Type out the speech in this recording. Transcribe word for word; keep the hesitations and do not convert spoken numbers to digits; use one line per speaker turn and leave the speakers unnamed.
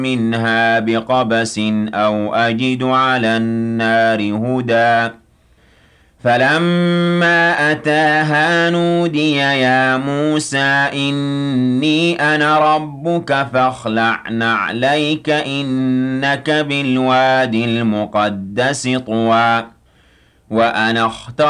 منها بقبس أو أجد على النار هدى فلما أتاها نودي يا موسى إني أنا ربك فاخلع نعليك إنك بالوادي المقدس طوى وأنا اخترتك